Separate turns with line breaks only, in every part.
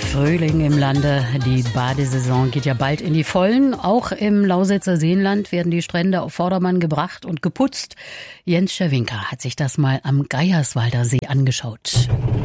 Frühling im Lande. Die Badesaison geht ja bald in die Vollen. Auch im Lausitzer Seenland werden die Strände auf Vordermann gebracht und geputzt. Jens Scherwinker hat sich das mal am Geierswalder See angeschaut.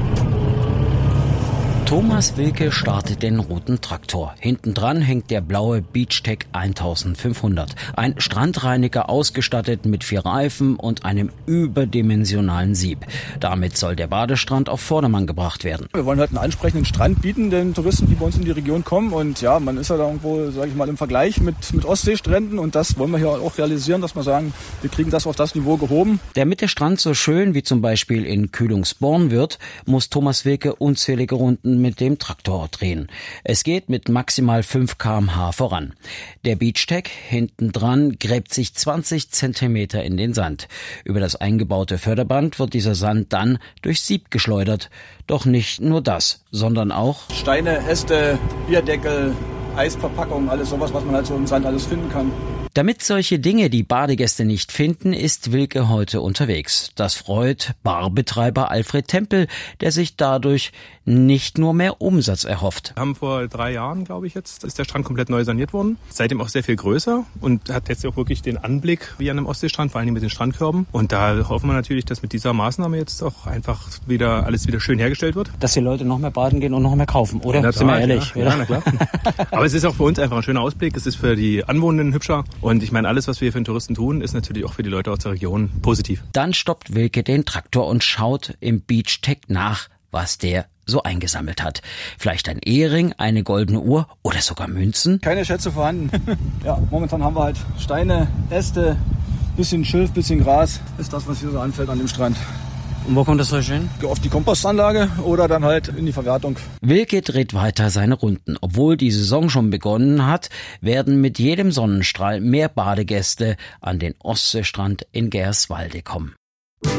Thomas Wilke startet den roten Traktor. Hinten dran hängt der blaue Beachtech 1500. Ein Strandreiniger ausgestattet mit 4 Reifen und einem überdimensionalen Sieb. Damit soll der Badestrand auf Vordermann gebracht werden.
Wir wollen halt einen ansprechenden Strand bieten den Touristen, die bei uns in die Region kommen. Und ja, man ist ja da irgendwo, sage ich mal, im Vergleich mit Ostseestränden. Und das wollen wir hier auch realisieren, dass wir sagen, wir kriegen das auf das Niveau gehoben.
Damit der Strand so schön wie zum Beispiel in Kühlungsborn wird, muss Thomas Wilke unzählige Runden mit dem Traktor drehen. Es geht mit maximal 5 km/h voran. Der Beachtech hinten dran gräbt sich 20 Zentimeter in den Sand. Über das eingebaute Förderband wird dieser Sand dann durchs Sieb geschleudert. Doch nicht nur das, sondern auch
Steine, Äste, Bierdeckel, Eisverpackungen, alles sowas, was man halt so im Sand alles finden kann.
Damit solche Dinge die Badegäste nicht finden, ist Wilke heute unterwegs. Das freut Barbetreiber Alfred Tempel, der sich dadurch nicht nur mehr Umsatz erhofft.
Wir haben vor 3 Jahren, glaube ich jetzt, ist der Strand komplett neu saniert worden. Seitdem auch sehr viel größer und hat jetzt auch wirklich den Anblick wie an einem Ostseestrand, vor allem mit den Strandkörben. Und da hoffen wir natürlich, dass mit dieser Maßnahme jetzt auch einfach wieder alles wieder schön hergestellt wird.
Dass die Leute noch mehr baden gehen und noch mehr kaufen, oder?
Tat,
sind wir ehrlich?
Ja, na klar. Aber es ist auch für uns einfach ein schöner Ausblick. Es ist für die Anwohnenden hübscher. Und ich meine, alles, was wir für den Touristen tun, ist natürlich auch für die Leute aus der Region positiv.
Dann stoppt Wilke den Traktor und schaut im Beachtech nach, was der so eingesammelt hat. Vielleicht ein Ehering, eine goldene Uhr oder sogar Münzen?
Keine Schätze vorhanden. Ja, momentan haben wir halt Steine, Äste, bisschen Schilf, bisschen Gras. Ist das, was hier so anfällt an dem Strand.
Und wo kommt das so schön?
Auf die Kompostanlage oder dann halt in die Verwertung.
Wilke dreht weiter seine Runden. Obwohl die Saison schon begonnen hat, werden mit jedem Sonnenstrahl mehr Badegäste an den Ostseestrand in Geierswalde kommen.